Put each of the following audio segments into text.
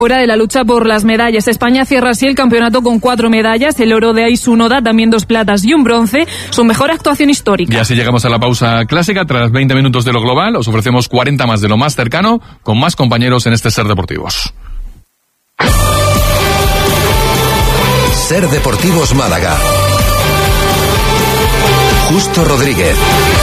Fuera de la lucha por las medallas, España cierra así el campeonato con 4 medallas, el oro de Aisu Noda, también 2 platas y un bronce, su mejor actuación histórica. Y así llegamos a la pausa clásica. Tras 20 minutos de lo global, os ofrecemos 40 más de lo más cercano, con más compañeros en este Ser Deportivos. Ser Deportivos Málaga. Justo Rodríguez.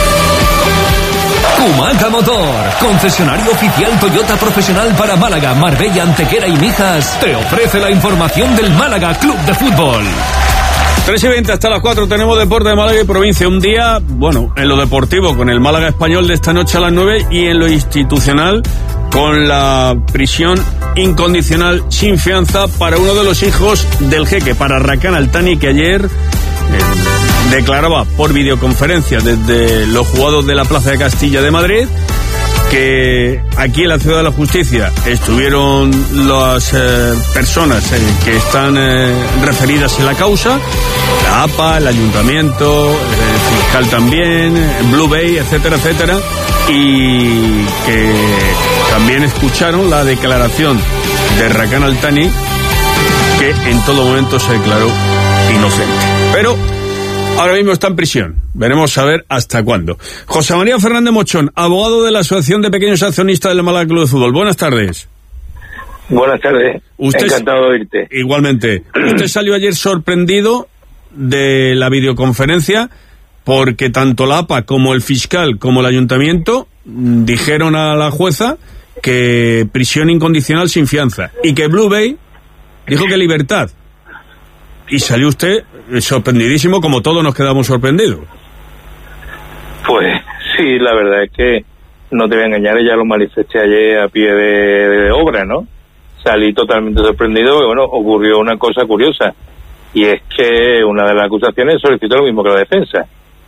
Kumaca Motor, concesionario oficial Toyota profesional para Málaga, Marbella, Antequera y Mijas, te ofrece la información del Málaga Club de Fútbol. 3:20 hasta las 4 tenemos Deporte de Málaga y Provincia. Un día, bueno, en lo deportivo con el Málaga Español de esta noche a las 9 y en lo institucional con la prisión incondicional sin fianza para uno de los hijos del jeque, para Rakan Altani, que ayer declaraba por videoconferencia desde los juzgados de la Plaza de Castilla de Madrid que aquí en la Ciudad de la Justicia estuvieron las personas que están referidas en la causa, la APA, el Ayuntamiento, el fiscal también, Blue Bay, etcétera, etcétera, y que también escucharon la declaración de Rakan Altani, que en todo momento se declaró inocente. Pero ahora mismo está en prisión. Veremos a ver hasta cuándo. José María Fernández Mochón, abogado de la Asociación de Pequeños Accionistas del Málaga Club de Fútbol. Buenas tardes. Buenas tardes. Encantado de oírte. Igualmente. Usted salió ayer sorprendido de la videoconferencia porque tanto la APA como el fiscal como el Ayuntamiento dijeron a la jueza que prisión incondicional sin fianza y que Blue Bay dijo que libertad. Y salió usted sorprendidísimo, como todos nos quedamos sorprendidos. Pues sí, la verdad es que no te voy a engañar, ya lo manifesté ayer a pie de obra, ¿no? Salí totalmente sorprendido y bueno, ocurrió una cosa curiosa, y es que una de las acusaciones solicitó lo mismo que la defensa.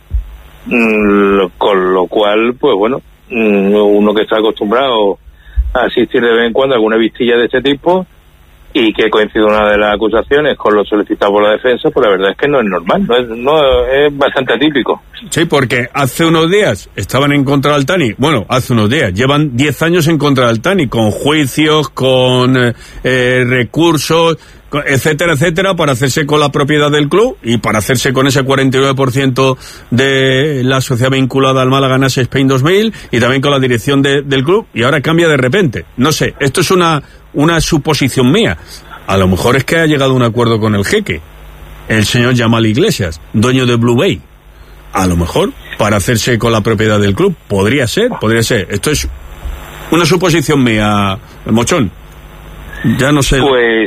Con lo cual, pues bueno, uno que está acostumbrado a asistir de vez en cuando a alguna vistilla de este tipo, y que coincide una de las acusaciones con lo solicitado por la defensa, pues la verdad es que no es normal, es bastante atípico. Sí, porque hace unos días estaban en contra de Altani, bueno, hace unos días, llevan 10 años en contra de Altani, con juicios, con recursos, etcétera, etcétera, para hacerse con la propiedad del club y para hacerse con ese 49% de la sociedad vinculada al Málaga Nasa Spain 2000 y también con la dirección del club, y ahora cambia de repente. No sé, esto es una suposición mía. A lo mejor es que ha llegado a un acuerdo con el jeque, el señor Yamal Iglesias, dueño de Blue Bay. A lo mejor para hacerse con la propiedad del club. Podría ser. Esto es una suposición mía, Mochón. Ya no sé. Pues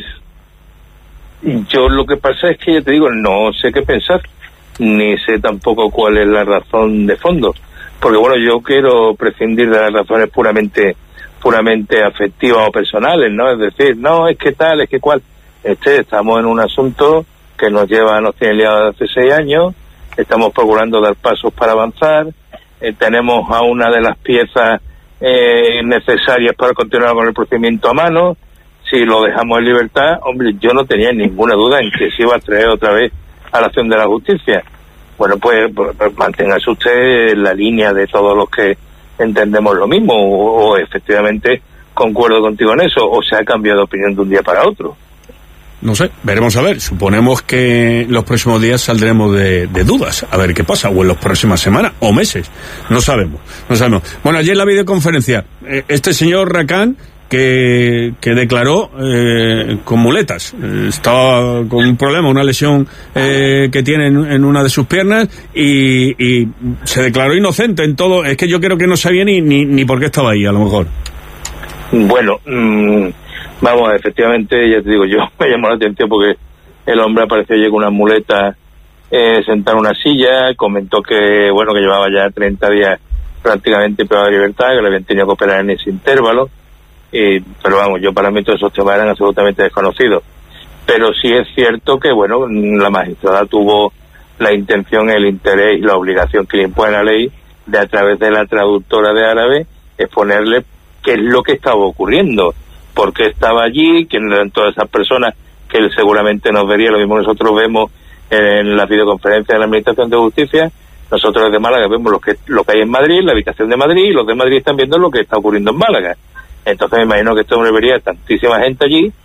yo lo que pasa es que, ya te digo, no sé qué pensar, ni sé tampoco cuál es la razón de fondo, porque bueno, yo quiero prescindir de las razones puramente afectivas o personales, ¿no? Es decir, no, es que tal, es que cual. Estamos en un asunto que nos tiene liados hace 6 años, estamos procurando dar pasos para avanzar, tenemos a una de las piezas necesarias para continuar con el procedimiento a mano. Si lo dejamos en libertad, hombre, yo no tenía ninguna duda en que se iba a traer otra vez a la acción de la justicia. Bueno, pues manténgase usted en la línea de todos los que entendemos lo mismo, o efectivamente concuerdo contigo en eso, o se ha cambiado de opinión de un día para otro. No sé, veremos a ver. Suponemos que en los próximos días saldremos de dudas, a ver qué pasa, o en las próximas semanas o meses. No sabemos. Bueno, ayer en la videoconferencia, este señor Rakan, que declaró con muletas, estaba con un problema, una lesión que tiene en una de sus piernas, y se declaró inocente en todo. Es que yo creo que no sabía ni por qué estaba ahí, a lo mejor. Bueno, vamos, efectivamente, ya te digo, yo me llamó la atención porque el hombre apareció allí con una muleta sentado en una silla, comentó que bueno, que llevaba ya 30 días prácticamente privado de libertad, que le habían tenido que operar en ese intervalo. Pero vamos, yo para mí todos esos temas eran absolutamente desconocidos. Pero sí es cierto que, bueno, la magistrada tuvo la intención, el interés y la obligación que le impone la ley de, a través de la traductora de árabe, exponerle qué es lo que estaba ocurriendo, por qué estaba allí, quiénes eran todas esas personas que él seguramente nos vería, lo mismo nosotros vemos en la videoconferencia de la Administración de Justicia. Nosotros desde Málaga vemos lo que hay en Madrid, la habitación de Madrid, y los de Madrid están viendo lo que está ocurriendo en Málaga. Entonces me imagino que este hombre vería tantísima gente allí